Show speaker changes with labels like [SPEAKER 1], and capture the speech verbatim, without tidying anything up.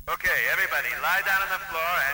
[SPEAKER 1] Okay, everybody, lie down on the floor and